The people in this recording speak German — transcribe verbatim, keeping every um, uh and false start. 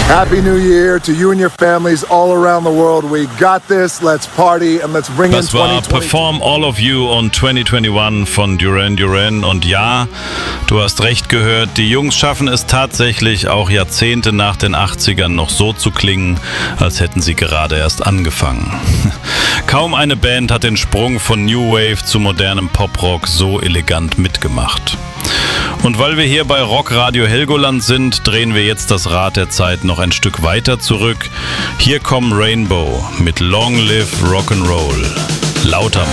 Happy New Year to you and your families all around the world. We got this. Let's party and let's bring in Das war twenty twenty. Perform All of You on twenty twenty-one von Duran Duran. Und ja, du hast recht gehört, die Jungs schaffen es tatsächlich auch Jahrzehnte nach den achtzigern noch so zu klingen, als hätten sie gerade erst angefangen. Kaum eine Band hat den Sprung von New Wave zu modernem Poprock so elegant mitgemacht. Und weil wir hier bei Rockradio Helgoland sind, drehen wir jetzt das Rad der Zeit noch ein Stück weiter zurück. Hier kommen Rainbow mit Long Live Rock'n'Roll. Lauter